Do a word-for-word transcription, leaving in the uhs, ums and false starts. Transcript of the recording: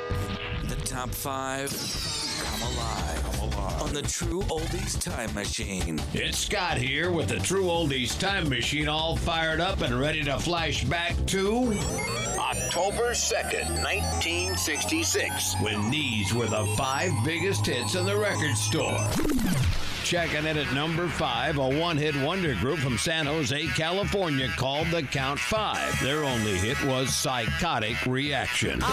The top five come alive, come alive on the True Oldies Time Machine. It's Scott here with the True Oldies Time Machine all fired up and ready to flash back to October second, nineteen sixty-six. when these were the five biggest hits in the record store. Checking in at number five, a one-hit wonder group from San Jose, California called the Count Five. Their only hit was Psychotic Reaction.